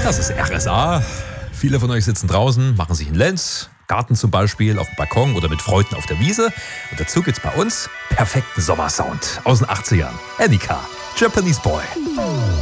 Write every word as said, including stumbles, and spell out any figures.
Das ist R S A. Viele von euch sitzen draußen, machen sich einen Lenz, Garten zum Beispiel, auf dem Balkon oder mit Freunden auf der Wiese. Und dazu gibt's bei uns perfekten Sommersound aus den achtzigern. Annika, Japanese Boy.